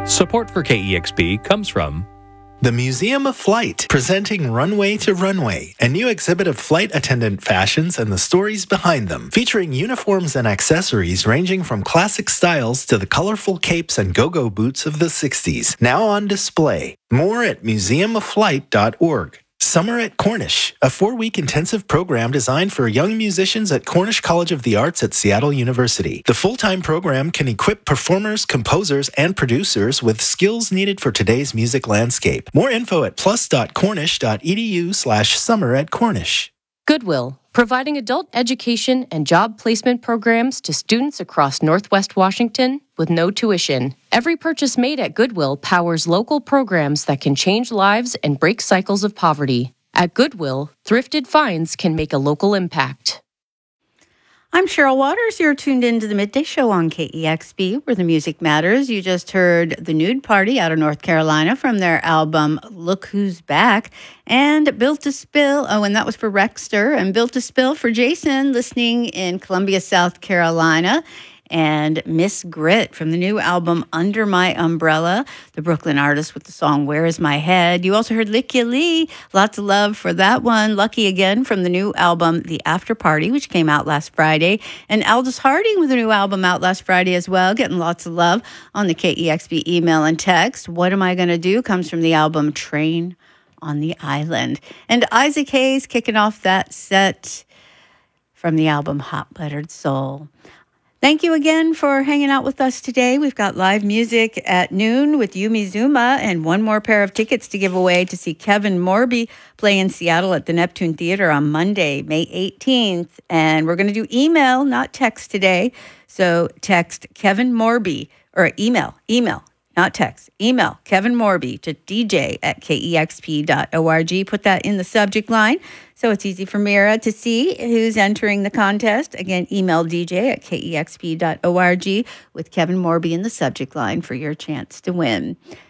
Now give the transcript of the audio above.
Support for KEXP comes from the Museum of Flight, presenting Runway to Runway, a new exhibit of flight attendant fashions and the stories behind them, featuring uniforms and accessories ranging from classic styles to the colorful capes and go-go boots of the 60s, now on display. More at museumofflight.org. Summer at Cornish, a 4-week intensive program designed for young musicians at Cornish College of the Arts at Seattle University. The full-time program can equip performers, composers, and producers with skills needed for today's music landscape. More info at plus.cornish.edu/summer at Cornish. Goodwill, providing adult education and job placement programs to students across Northwest Washington with no tuition. Every purchase made at Goodwill powers local programs that can change lives and break cycles of poverty. At Goodwill, thrifted finds can make a local impact. I'm Cheryl Waters. You're tuned into the Midday Show on KEXP, where the music matters. You just heard The Nude Party out of North Carolina from their album Look Who's Back, and Built to Spill. Oh, and that was for Rexter, and Built to Spill for Jason, listening in Columbia, South Carolina. And Miss Grit from the new album Under My Umbrella, the Brooklyn artist with the song Where Is My Head. You also heard Lykia Lee, lots of love for that one. Lucky Again from the new album The After Party, which came out last Friday. And Aldous Harding with a new album out last Friday as well, getting lots of love on the KEXP email and text. What Am I Gonna Do comes from the album Train on the Island. And Isaac Hayes kicking off that set from the album Hot Buttered Soul. Thank you again for hanging out with us today. We've got live music at noon with Yumi Zuma and one more pair of tickets to give away to see Kevin Morby play in Seattle at the Neptune Theater on Monday, May 18th. And we're going to do email, not text today. So text Kevin Morby, or email, not text. Email Kevin Morby to dj@kexp.org. Put that in the subject line so it's easy for Mira to see who's entering the contest. Again, email dj@kexp.org with Kevin Morby in the subject line for your chance to win.